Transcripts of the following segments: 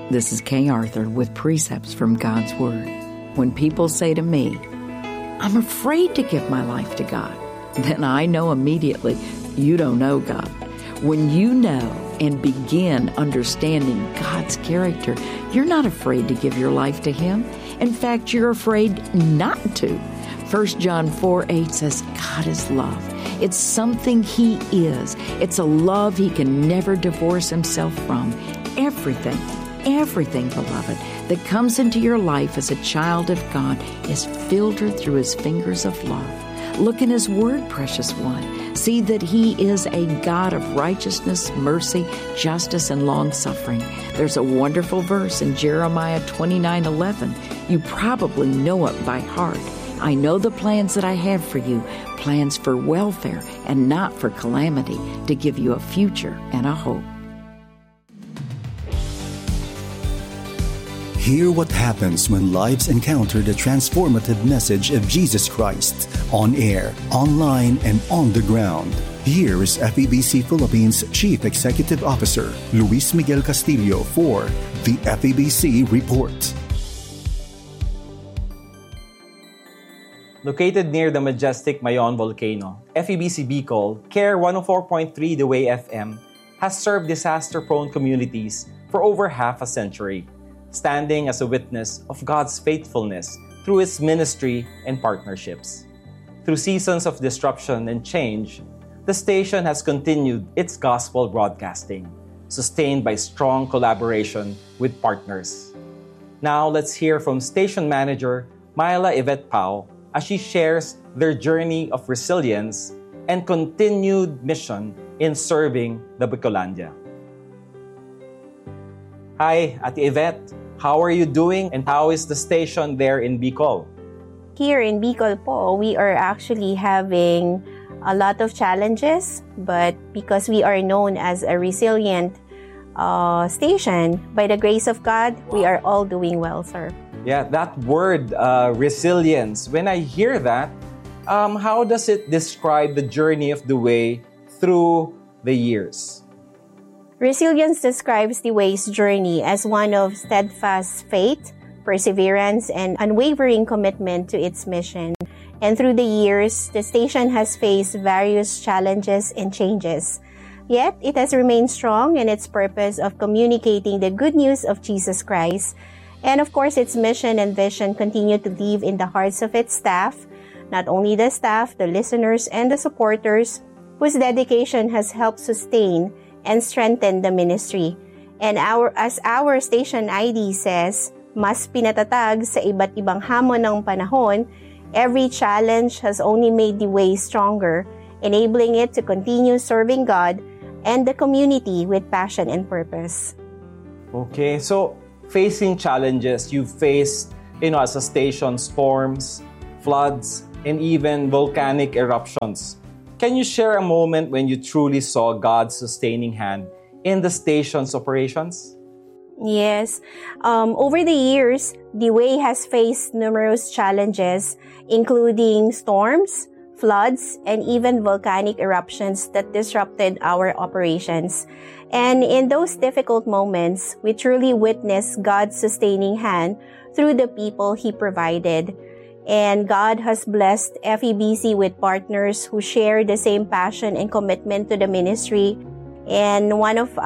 This is Kay Arthur with Precepts from God's Word. When people say to me, I'm afraid to give my life to God, then I know immediately you don't know God. When you know and begin understanding God's character, you're not afraid to give your life to Him. In fact, you're afraid not to. 1 John 4:8 says, God is love. It's something He is. It's a love He can never divorce Himself from. Everything, beloved, that comes into your life as a child of God is filtered through His fingers of love. Look in His Word, precious one. See that He is a God of righteousness, mercy, justice, and long-suffering. There's a wonderful verse in Jeremiah 29:11. You probably know it by heart. I know the plans that I have for you, plans for welfare and not for calamity, to give you a future and a hope. Hear what happens when lives encounter the transformative message of Jesus Christ, on air, online, and on the ground. Here is FEBC Philippines Chief Executive Officer Luis Miguel Castillo for the FEBC Report. Located near the majestic Mayon volcano, FEBC Bicol, Care 104.3 The Way FM has served disaster-prone communities for over half a century, standing as a witness of God's faithfulness through its ministry and partnerships. Through seasons of disruption and change, the station has continued its gospel broadcasting, sustained by strong collaboration with partners. Now let's hear from station manager Myla Yvette Pao as she shares their journey of resilience and continued mission in serving the Bicolandia. Hi, Ate Yvette. How are you doing and how is the station there in Bicol? Here in Bicol po, we are actually having a lot of challenges, but because we are known as a resilient station, by the grace of God, we are all doing well, sir. Yeah, that word, resilience, when I hear that, how does it describe the journey of the way through the years? Resilience describes the Way's journey as one of steadfast faith, perseverance, and unwavering commitment to its mission. And through the years, the station has faced various challenges and changes. Yet, it has remained strong in its purpose of communicating the good news of Jesus Christ. And of course, its mission and vision continue to live in the hearts of its staff, not only the staff, the listeners, and the supporters, whose dedication has helped sustain and strengthen the ministry. And as our station ID says, mas pinatatag sa iba't ibang hamon ng panahon, every challenge has only made the way stronger, enabling it to continue serving God and the community with passion and purpose. Okay, so facing challenges, you faced, as a station, storms, floods, and even volcanic eruptions. Can you share a moment when you truly saw God's sustaining hand in the station's operations? Yes. Over the years, the Way has faced numerous challenges, including storms, floods, and even volcanic eruptions that disrupted our operations. And in those difficult moments, we truly witnessed God's sustaining hand through the people He provided. And God has blessed FEBC with partners who share the same passion and commitment to the ministry. And one of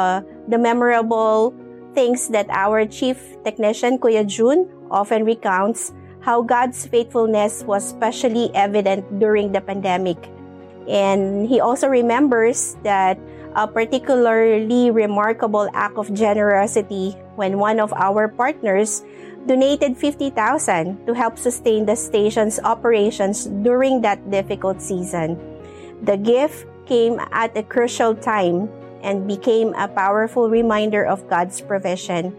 the memorable things that our chief technician, Kuya June, often recounts how God's faithfulness was especially evident during the pandemic. And he also remembers that a particularly remarkable act of generosity when one of our partners donated 50,000 to help sustain the station's operations during that difficult season. The gift came at a crucial time and became a powerful reminder of God's provision.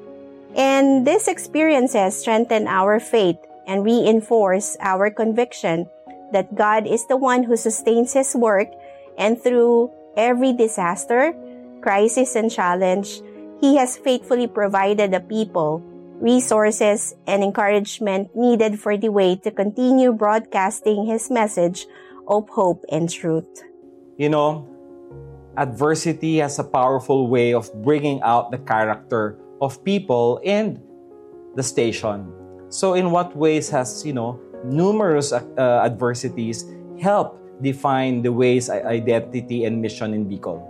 And these experiences strengthen our faith and reinforce our conviction that God is the one who sustains His work, and through every disaster, crisis, and challenge, He has faithfully provided the people, resources, and encouragement needed for the Way to continue broadcasting His message of hope and truth. Adversity has a powerful way of bringing out the character of people and the station. So in what ways has, numerous adversities helped define the Way's identity and mission in Bicol?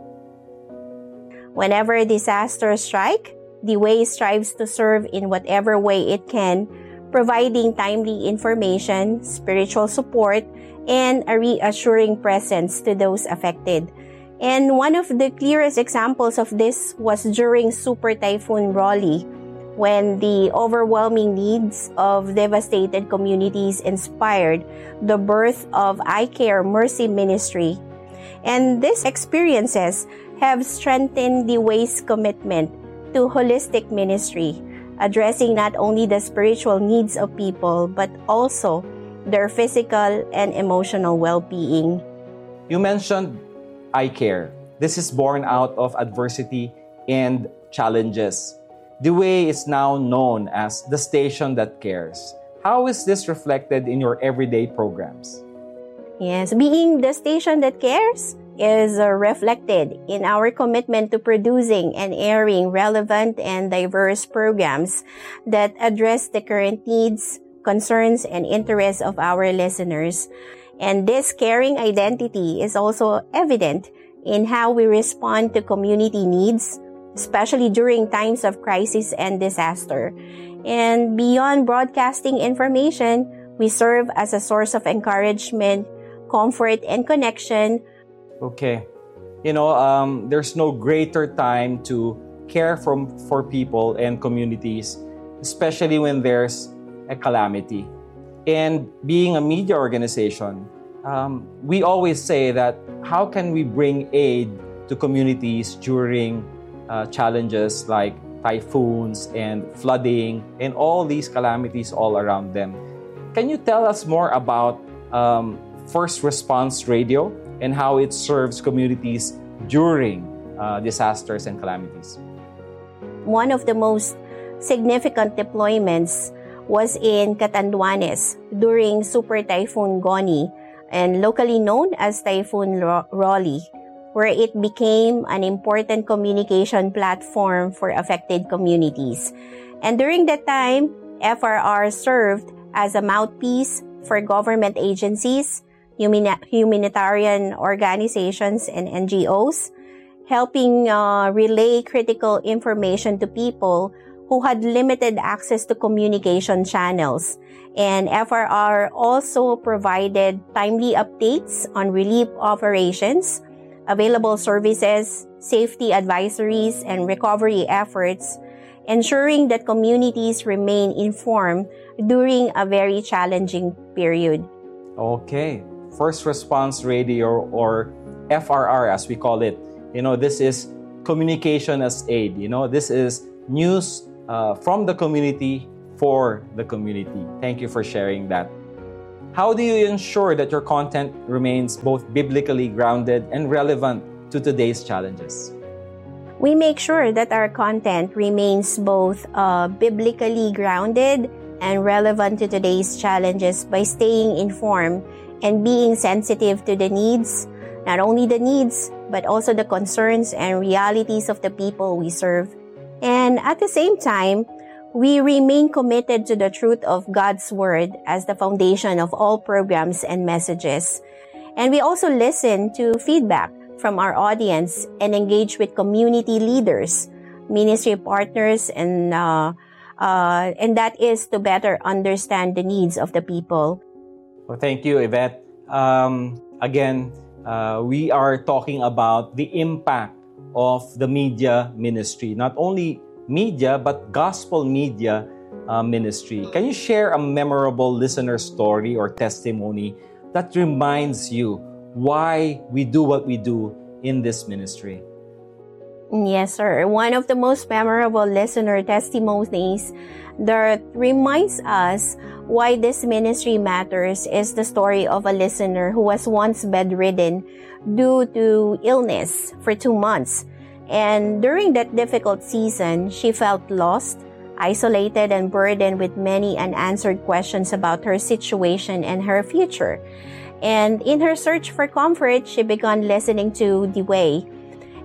Whenever disasters strike, the Way strives to serve in whatever way it can, providing timely information, spiritual support, and a reassuring presence to those affected. And one of the clearest examples of this was during Super Typhoon Rolly, when the overwhelming needs of devastated communities inspired the birth of iCare Mercy Ministry. And these experiences have strengthened the Way's commitment to holistic ministry, addressing not only the spiritual needs of people, but also their physical and emotional well-being. You mentioned iCare. This is born out of adversity and challenges. The Way is now known as the station that cares. How is this reflected in your everyday programs? Yes, being the station that cares is reflected in our commitment to producing and airing relevant and diverse programs that address the current needs, concerns, and interests of our listeners. And this caring identity is also evident in how we respond to community needs, especially during times of crisis and disaster. And beyond broadcasting information, we serve as a source of encouragement, comfort, and connection. Okay. There's no greater time to care for people and communities, especially when there's a calamity. And being a media organization, we always say that how can we bring aid to communities during challenges like typhoons and flooding and all these calamities all around them. Can you tell us more about First Response Radio and how it serves communities during disasters and calamities? One of the most significant deployments was in Catanduanes during Super Typhoon Goni, and locally known as Typhoon Rolly, where it became an important communication platform for affected communities. And during that time, FRR served as a mouthpiece for government agencies, humanitarian organizations, and NGOs, helping relay critical information to people who had limited access to communication channels. And FRR also provided timely updates on relief operations, available services, safety advisories, and recovery efforts, ensuring that communities remain informed during a very challenging period. Okay. First Response Radio, or FRR as we call it. This is communication as aid. This is news from the community for the community. Thank you for sharing that. How do you ensure that your content remains both biblically grounded and relevant to today's challenges? We make sure that our content remains both biblically grounded and relevant to today's challenges by staying informed and being sensitive to the needs, not only the needs, but also the concerns and realities of the people we serve. And at the same time, we remain committed to the truth of God's Word as the foundation of all programs and messages. And we also listen to feedback from our audience and engage with community leaders, ministry partners, and that is to better understand the needs of the people. Well, thank you, Yvette. Again, we are talking about the impact of the media ministry, not only media, but gospel media ministry. Can you share a memorable listener story or testimony that reminds you why we do what we do in this ministry? Yes, sir. One of the most memorable listener testimonies that reminds us why this ministry matters is the story of a listener who was once bedridden due to illness for 2 months. And during that difficult season, she felt lost, isolated, and burdened with many unanswered questions about her situation and her future. And in her search for comfort, she began listening to The Way.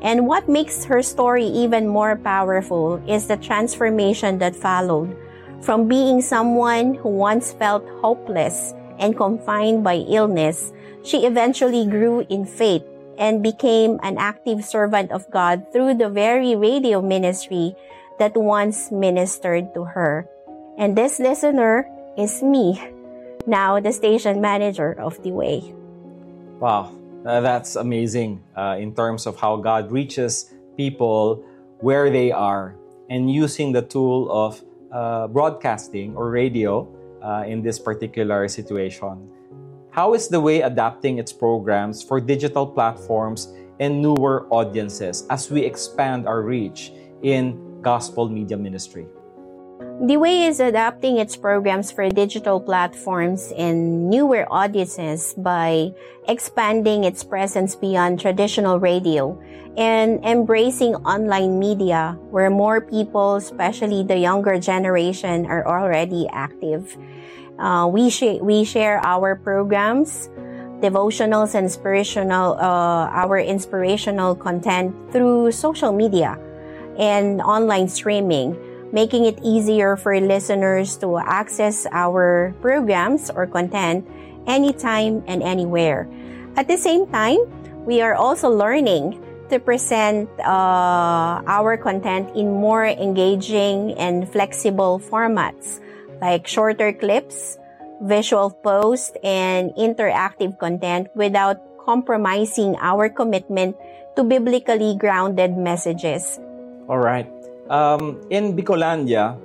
And what makes her story even more powerful is the transformation that followed. From being someone who once felt hopeless and confined by illness, she eventually grew in faith and became an active servant of God through the very radio ministry that once ministered to her. And this listener is me, now the station manager of The Way. Wow, that's amazing in terms of how God reaches people where they are and using the tool of broadcasting or radio in this particular situation. How is The Way adapting its programs for digital platforms and newer audiences as we expand our reach in gospel media ministry? The Way is adapting its programs for digital platforms and newer audiences by expanding its presence beyond traditional radio and embracing online media where more people, especially the younger generation, are already active. We share our programs, devotionals, and our inspirational content through social media and online streaming, making it easier for listeners to access our programs or content anytime and anywhere. At the same time, we are also learning to present our content in more engaging and flexible formats like shorter clips, visual posts, and interactive content without compromising our commitment to biblically grounded messages. All right. In Bicolandia,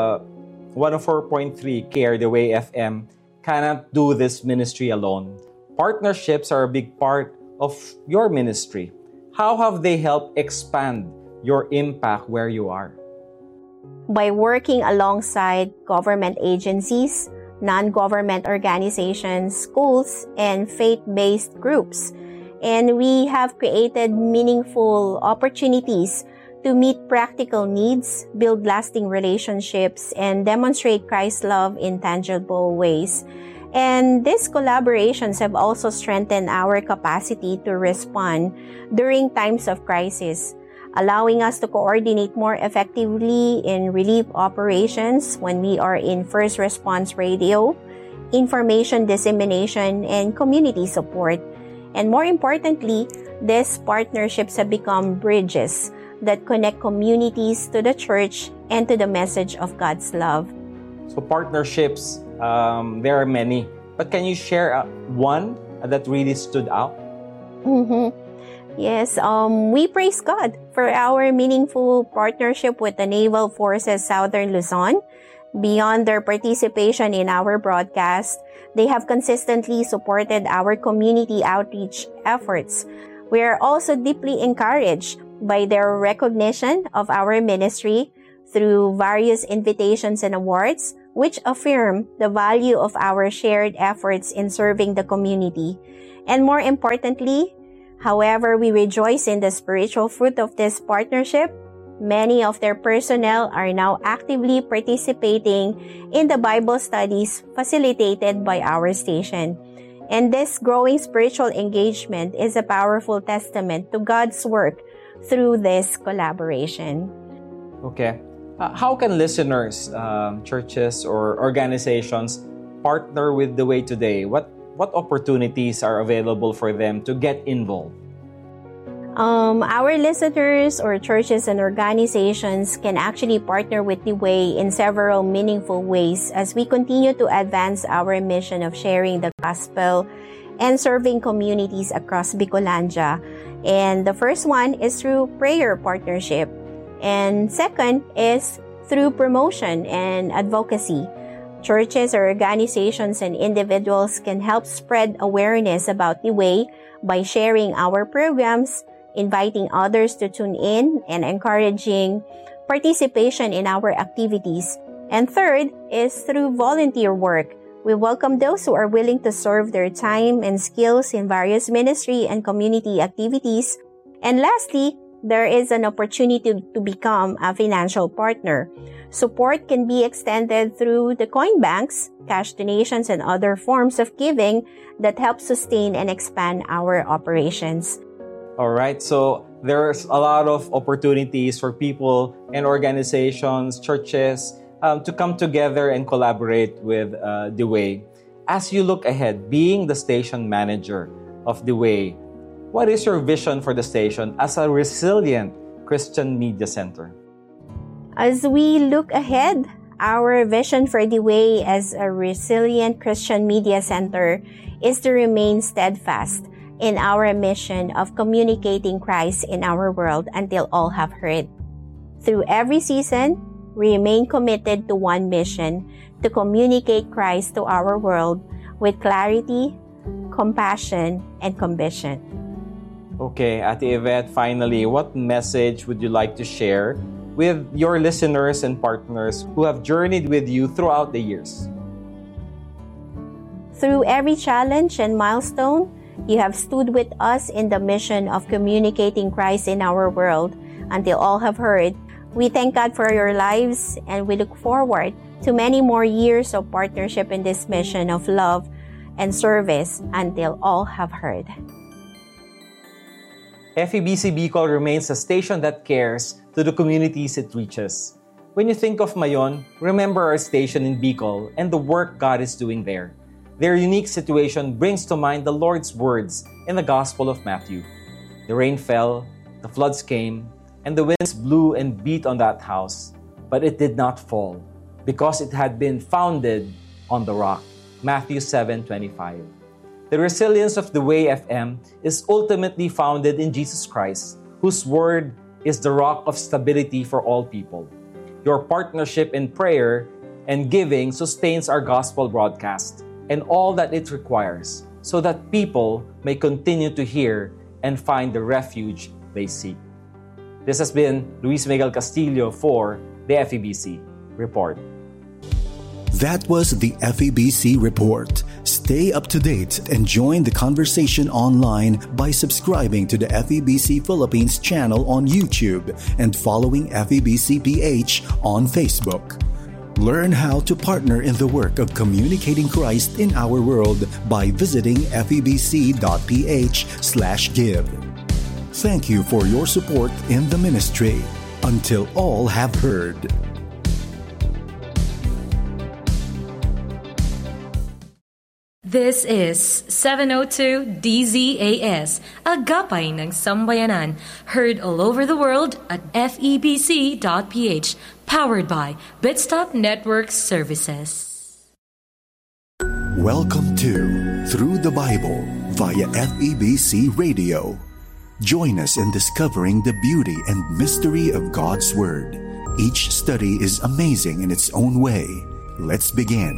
104.3 CARE The Way FM cannot do this ministry alone. Partnerships are a big part of your ministry. How have they helped expand your impact where you are? By working alongside government agencies, non-government organizations, schools, and faith-based groups. And we have created meaningful opportunities to meet practical needs, build lasting relationships, and demonstrate Christ's love in tangible ways. And these collaborations have also strengthened our capacity to respond during times of crisis, allowing us to coordinate more effectively in relief operations when we are in first response radio, information dissemination, and community support. And more importantly, these partnerships have become bridges that connect communities to the church and to the message of God's love. So partnerships, there are many. But can you share one that really stood out? Yes, we praise God for our meaningful partnership with the Naval Forces Southern Luzon. Beyond their participation in our broadcast, they have consistently supported our community outreach efforts. We are also deeply encouraged by their recognition of our ministry through various invitations and awards, which affirm the value of our shared efforts in serving the community. And more importantly, however we rejoice in the spiritual fruit of this partnership, many of their personnel are now actively participating in the Bible studies facilitated by our station. And this growing spiritual engagement is a powerful testament to God's work through this collaboration. Okay. How can listeners, churches, or organizations partner with The Way today? What opportunities are available for them to get involved? Our listeners or churches and organizations can actually partner with The Way in several meaningful ways as we continue to advance our mission of sharing the gospel and serving communities across Bicolandia. And the first one is through prayer partnership. And second is through promotion and advocacy. Churches or organizations and individuals can help spread awareness about The Way by sharing our programs, inviting others to tune in, and encouraging participation in our activities. And third is through volunteer work. We welcome those who are willing to serve their time and skills in various ministry and community activities. And lastly, there is an opportunity to become a financial partner. Support can be extended through the coin banks, cash donations, and other forms of giving that help sustain and expand our operations. All right. So there's a lot of opportunities for people and organizations, churches, to come together and collaborate with The Way. As you look ahead, being the station manager of The Way, what is your vision for the station as a resilient Christian media center? As we look ahead, our vision for The Way as a resilient Christian media center is to remain steadfast in our mission of communicating Christ in our world until all have heard. Through every season, we remain committed to one mission, to communicate Christ to our world with clarity, compassion, and conviction. Okay, Ate Yvette, finally, what message would you like to share with your listeners and partners who have journeyed with you throughout the years? Through every challenge and milestone, you have stood with us in the mission of communicating Christ in our world until all have heard. We thank God for your lives, and we look forward to many more years of partnership in this mission of love and service until all have heard. FEBC Bicol remains a station that cares to the communities it reaches. When you think of Mayon, remember our station in Bicol and the work God is doing there. Their unique situation brings to mind the Lord's words in the Gospel of Matthew. The rain fell, the floods came, and the winds blew and beat on that house, but it did not fall, because it had been founded on the rock. Matthew 7:25. The resilience of The Way FM is ultimately founded in Jesus Christ, whose word is the rock of stability for all people. Your partnership in prayer and giving sustains our gospel broadcast and all that it requires, so that people may continue to hear and find the refuge they seek. This has been Luis Miguel Castillo for the FEBC Report. That was the FEBC Report. Stay up to date and join the conversation online by subscribing to the FEBC Philippines channel on YouTube and following FEBC PH on Facebook. Learn how to partner in the work of communicating Christ in our world by visiting febc.ph/give. Thank you for your support in the ministry. Until all have heard. This is 702 DZAS, Agapay ng Sambayanan, heard all over the world at febc.ph, powered by Bitstop Network Services. Welcome to Through the Bible via FEBC Radio. Join us in discovering the beauty and mystery of God's Word. Each study is amazing in its own way. Let's begin.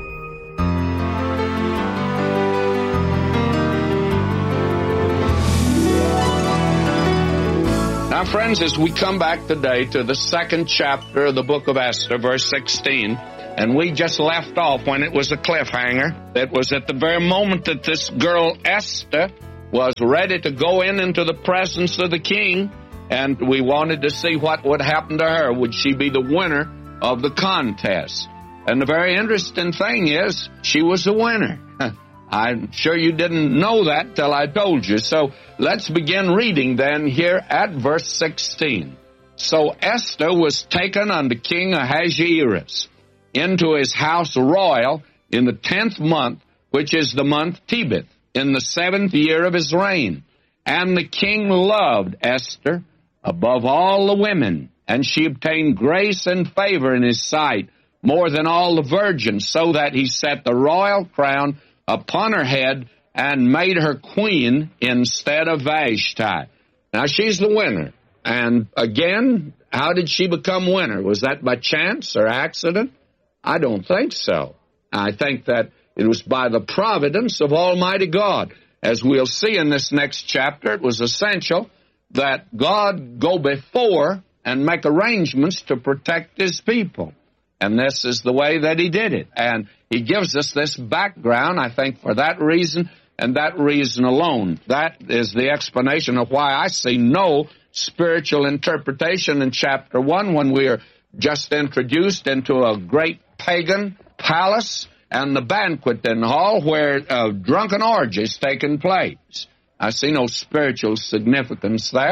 Now, friends, as we come back today to the second chapter of the book of Esther, verse 16, and we just left off when it was a cliffhanger. It was at the very moment that this girl, Esther, was ready to go into the presence of the king, and we wanted to see what would happen to her. Would she be the winner of the contest? And the very interesting thing is, she was the winner. I'm sure you didn't know that till I told you. So let's begin reading then here at verse 16. So Esther was taken unto King Ahasuerus into his house royal in the 10th month, which is the month Tebeth, in the 7th year of his reign. And the king loved Esther above all the women, and she obtained grace and favor in his sight more than all the virgins, so that he set the royal crown upon her head and made her queen instead of Vashti. Now, she's the winner. And again, how did she become winner? Was that by chance or accident? I don't think so. I think that it was by the providence of Almighty God. As we'll see in this next chapter, it was essential that God go before and make arrangements to protect his people. And this is the way that he did it. And he gives us this background, I think, for that reason and that reason alone. That is the explanation of why I see no spiritual interpretation in chapter 1 when we are just introduced into a great pagan palace and the banqueting hall where drunken orgies taking place. I see no spiritual significance there.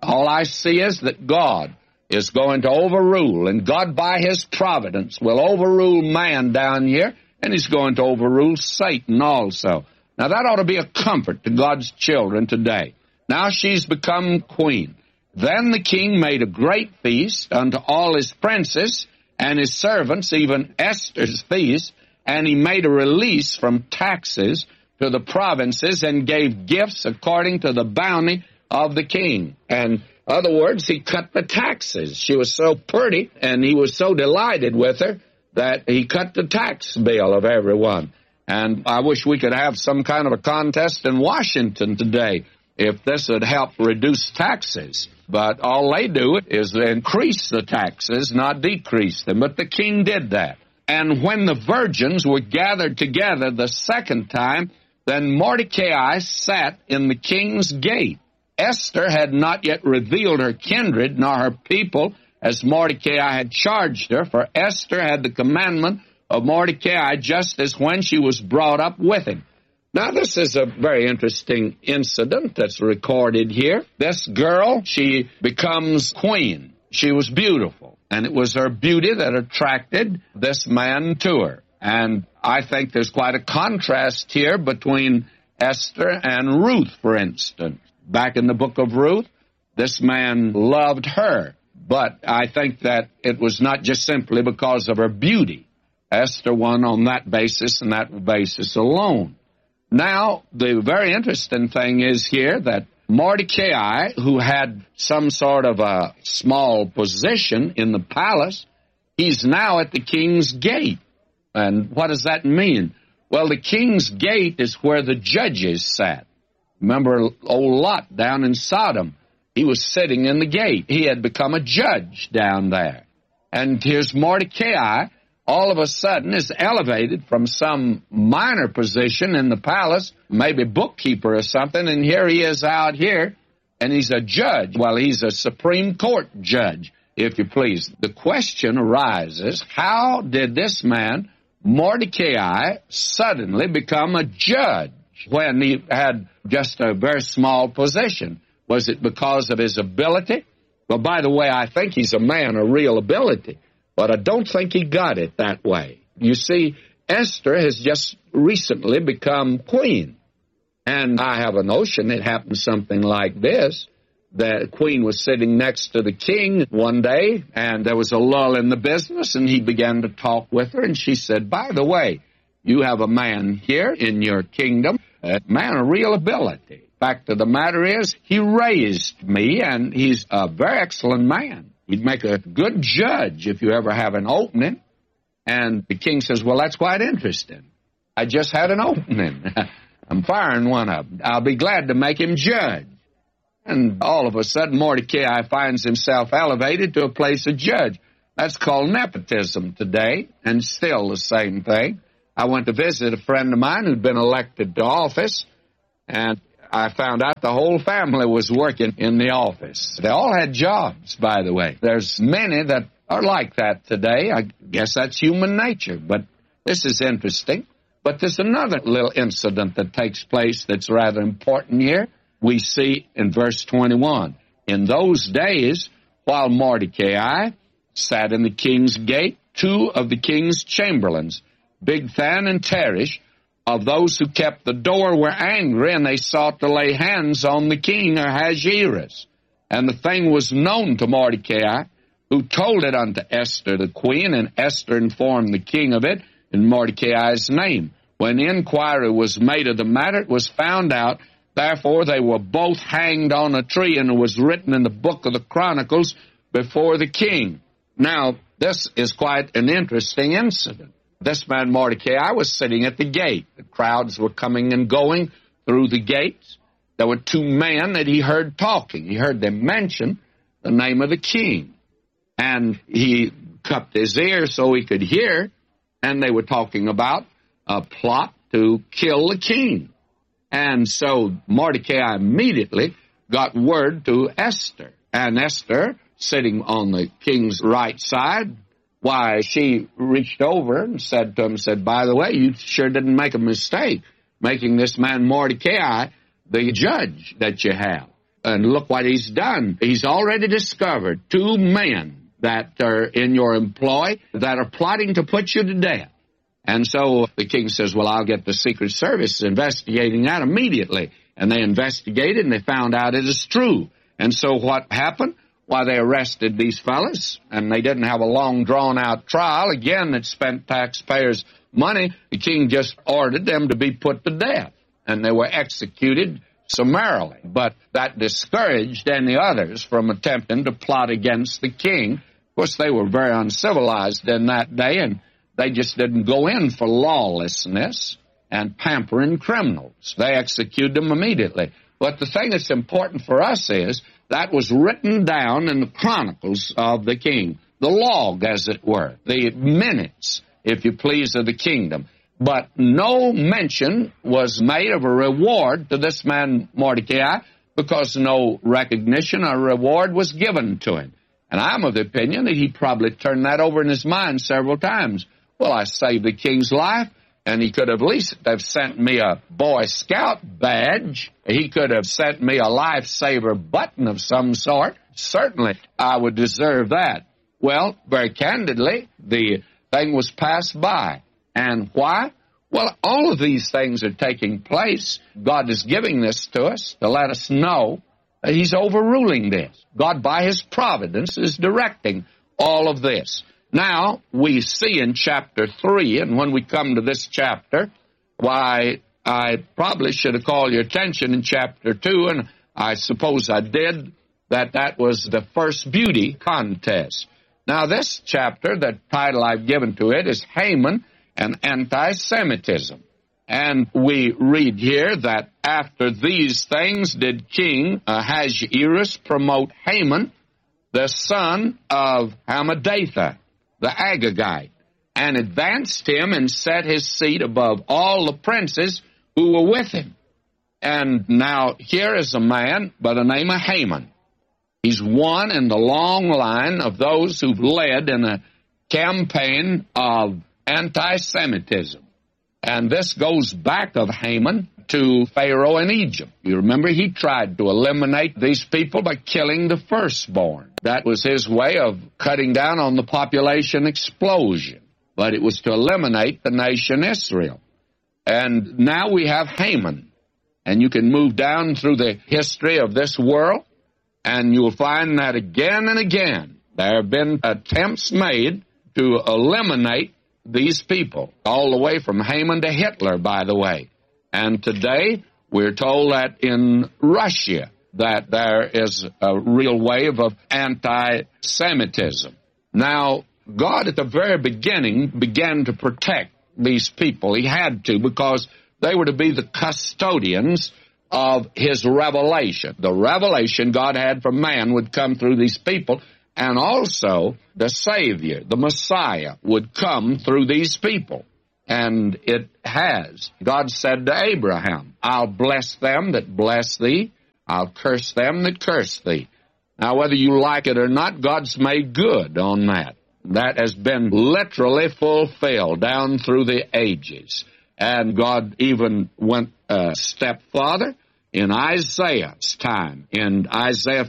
All I see is that God is going to overrule, and God by His providence will overrule man down here, and He's going to overrule Satan also. Now that ought to be a comfort to God's children today. Now she's become queen. Then the king made a great feast unto all his princes and his servants, even Esther's feast, and he made a release from taxes to the provinces and gave gifts according to the bounty of the king. And in other words, he cut the taxes. She was so pretty, and he was so delighted with her that he cut the tax bill of everyone. And I wish we could have some kind of a contest in Washington today if this would help reduce taxes. But all they do is increase the taxes, not decrease them. But the king did that. And when the virgins were gathered together the second time, then Mordecai sat in the king's gate. Esther had not yet revealed her kindred nor her people, as Mordecai had charged her, for Esther had the commandment of Mordecai just as when she was brought up with him. Now, this is a very interesting incident that's recorded here. This girl, she becomes queen. She was beautiful, and it was her beauty that attracted this man to her. And I think there's quite a contrast here between Esther and Ruth, for instance. Back in the book of Ruth, this man loved her, but I think that it was not just simply because of her beauty. Esther won on that basis and that basis alone. Now, the very interesting thing is here that Mordecai, who had some sort of a small position in the palace, he's now at the king's gate. And what does that mean? Well, the king's gate is where the judges sat. Remember old Lot down in Sodom? He was sitting in the gate. He had become a judge down there. And here's Mordecai, all of a sudden is elevated from some minor position in the palace, maybe bookkeeper or something, and here he is out here, and he's a judge. Well, he's a Supreme Court judge, if you please. The question arises, how did this man, Mordecai, suddenly become a judge when he had just a very small position? Was it because of his ability? Well, by the way, I think he's a man of real ability, but I don't think he got it that way. You see, Esther has just recently become queen, and I have a notion it happened something like this. The queen was sitting next to the king one day, and there was a lull in the business, and he began to talk with her, and she said, by the way, you have a man here in your kingdom, a man of real ability. Fact of the matter is, he raised me, and he's a very excellent man. He'd make a good judge if you ever have an opening. And the king says, well, that's quite interesting. I just had an opening. I'm firing one of them. I'll be glad to make him judge. And all of a sudden, Mordecai finds himself elevated to a place of judge. That's called nepotism today, and still the same thing. I went to visit a friend of mine who'd been elected to office, and I found out the whole family was working in the office. They all had jobs, by the way. There's many that are like that today. I guess that's human nature, but this is interesting. But there's another little incident that takes place that's rather important here. We see in verse 21, in those days, while Mordecai sat in the king's gate, two of the king's chamberlains, Bigthan and Teresh, of those who kept the door were angry, and they sought to lay hands on the king Ahasuerus. And the thing was known to Mordecai, who told it unto Esther the queen, and Esther informed the king of it in Mordecai's name. When inquiry was made of the matter, it was found out. Therefore they were both hanged on a tree, and it was written in the book of the Chronicles before the king. Now, this is quite an interesting incident. This man Mordecai was sitting at the gate. The crowds were coming and going through the gates. There were two men that he heard talking. He heard them mention the name of the king. And he cupped his ears so he could hear, and they were talking about a plot to kill the king. And so Mordecai immediately got word to Esther. And Esther, sitting on the king's right side, why, she reached over and said to him, by the way, you sure didn't make a mistake making this man Mordecai the judge that you have. And look what he's done. He's already discovered 2 men that are in your employ that are plotting to put you to death. And so the king says, well, I'll get the Secret Service investigating that immediately. And they investigated, and they found out it is true. And so what happened? Why, they arrested these fellas, and they didn't have a long, drawn-out trial. Again, it spent taxpayers' money. The king just ordered them to be put to death, and they were executed summarily. But that discouraged any others from attempting to plot against the king. Of course, they were very uncivilized in that day, and they just didn't go in for lawlessness and pampering criminals. They executed them immediately. But the thing that's important for us is that was written down in the chronicles of the king, the log, as it were, the minutes, if you please, of the kingdom. But no mention was made of a reward to this man Mordecai, because no recognition or reward was given to him. And I'm of the opinion that he probably turned that over in his mind several times. Well, I saved the king's life, and he could at least have sent me a Boy Scout badge. He could have sent me a lifesaver button of some sort. Certainly, I would deserve that. Well, very candidly, the thing was passed by. And why? Well, all of these things are taking place. God is giving this to us to let us know that he's overruling this. God, by his providence, is directing all of this. Now, we see in chapter 3, and when we come to this chapter, why, I probably should have called your attention in chapter 2, and I suppose I did, that was the first beauty contest. Now, this chapter, the title I've given to it is Haman and Anti-Semitism. And we read here that after these things did King Ahasuerus promote Haman, the son of Hammedatha, the Agagite, and advanced him and set his seat above all the princes who were with him. And now here is a man by the name of Haman. He's one in the long line of those who've led in a campaign of anti-Semitism. And this goes back of Haman to Pharaoh in Egypt. You remember he tried to eliminate these people by killing the firstborn. That was his way of cutting down on the population explosion. But it was to eliminate the nation Israel. And now we have Haman. And you can move down through the history of this world, and you'll find that again and again there have been attempts made to eliminate these people, all the way from Haman to Hitler, by the way. And today, we're told that in Russia, that there is a real wave of anti-Semitism. Now, God at the very beginning began to protect these people. He had to, because they were to be the custodians of his revelation. The revelation God had for man would come through these people, and also the Savior, the Messiah, would come through these people. And it has. God said to Abraham, I'll bless them that bless thee, I'll curse them that curse thee. Now, whether you like it or not, God's made good on that. That has been literally fulfilled down through the ages. And God even went a step farther in Isaiah's time. In Isaiah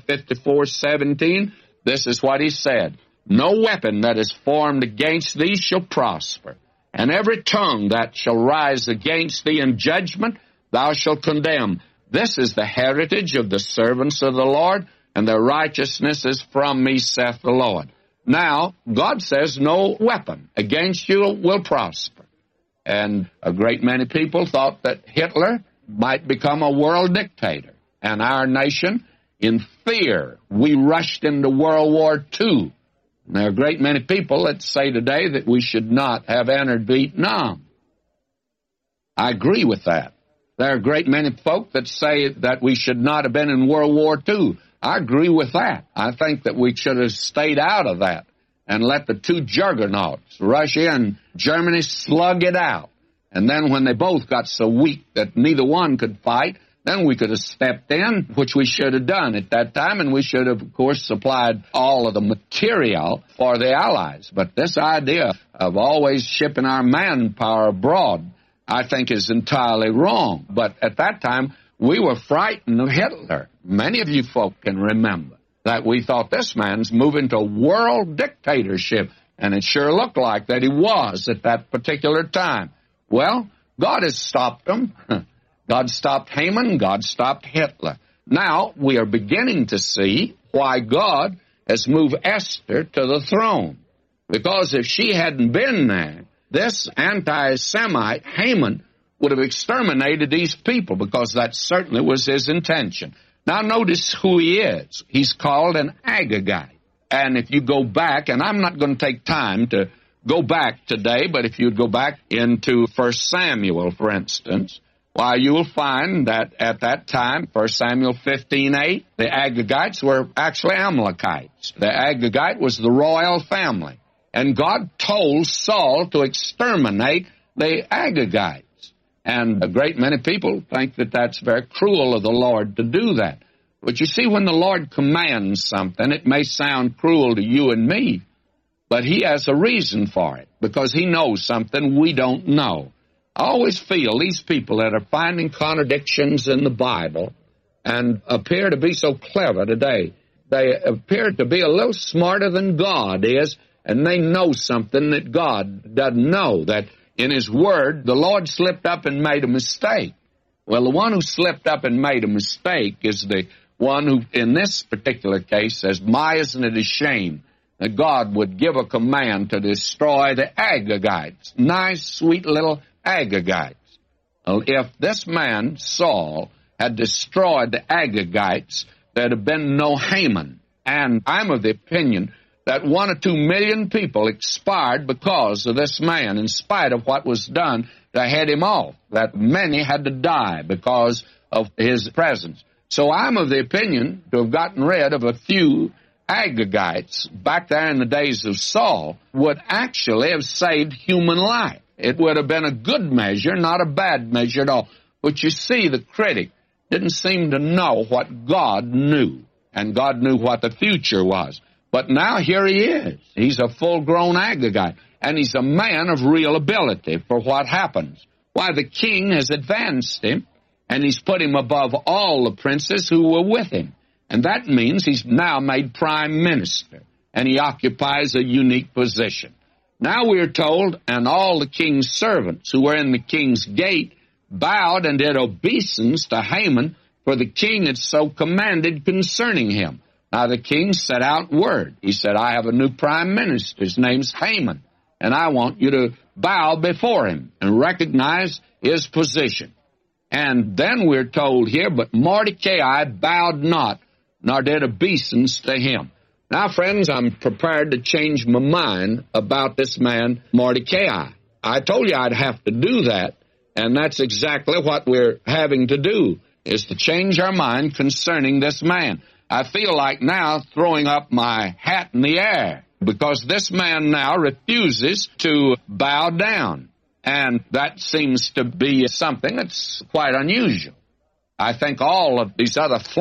54:17, this is what he said, no weapon that is formed against thee shall prosper, and every tongue that shall rise against thee in judgment thou shalt condemn. This is the heritage of the servants of the Lord, and their righteousness is from me, saith the Lord. Now, God says no weapon against you will prosper. And a great many people thought that Hitler might become a world dictator. And our nation, in fear, we rushed into World War II. And there are a great many people that say today that we should not have entered Vietnam. I agree with that. There are a great many folk that say that we should not have been in World War II. I agree with that. I think that we should have stayed out of that and let the two juggernauts, Russia and Germany, slug it out. And then when they both got so weak that neither one could fight, then we could have stepped in, which we should have done at that time, and we should have, of course, supplied all of the material for the Allies. But this idea of always shipping our manpower abroad, I think, is entirely wrong. But at that time, we were frightened of Hitler. Many of you folk can remember that we thought this man's moving to world dictatorship, and it sure looked like that he was at that particular time. Well, God has stopped him. God stopped Haman. God stopped Hitler. Now we are beginning to see why God has moved Esther to the throne. Because if she hadn't been there, this anti-Semite, Haman, would have exterminated these people, because that certainly was his intention. Now notice who he is. He's called an Agagite. And if you go back, and I'm not going to take time to go back today, but if you go back into 1 Samuel, for instance, why, you will find that at that time, 1 Samuel 15:8, the Agagites were actually Amalekites. The Agagite was the royal family. And God told Saul to exterminate the Agagites. And a great many people think that that's very cruel of the Lord to do that. But you see, when the Lord commands something, it may sound cruel to you and me, but he has a reason for it, because he knows something we don't know. I always feel these people that are finding contradictions in the Bible and appear to be so clever today, they appear to be a little smarter than God is, and they know something that God doesn't know, that in his word, the Lord slipped up and made a mistake. Well, the one who slipped up and made a mistake is the one who, in this particular case, says, "My, isn't it a shame that God would give a command to destroy the Agagites?" Nice, sweet little Agagites. Well, if this man, Saul, had destroyed the Agagites, there'd have been no Haman. And I'm of the opinion that 1 or 2 million people expired because of this man, in spite of what was done to head him off, that many had to die because of his presence. So I'm of the opinion to have gotten rid of a few Agagites back there in the days of Saul would actually have saved human life. It would have been a good measure, not a bad measure at all. But you see, the critic didn't seem to know what God knew, and God knew what the future was. But now here he is. He's a full-grown Agagite, and he's a man of real ability for what happens. Why, the king has advanced him, and he's put him above all the princes who were with him. And that means he's now made prime minister, and he occupies a unique position. Now we're told, and all the king's servants who were in the king's gate bowed and did obeisance to Haman, for the king had so commanded concerning him. Now the king set out word. He said, "I have a new prime minister. His name's Haman, and I want you to bow before him and recognize his position." And then we're told here, "But Mordecai bowed not, nor did obeisance to him." Now, friends, I'm prepared to change my mind about this man, Mordecai. I told you I'd have to do that, and that's exactly what we're having to do, is to change our mind concerning this man. I feel like now throwing up my hat in the air, because this man now refuses to bow down, and that seems to be something that's quite unusual. I think all of these other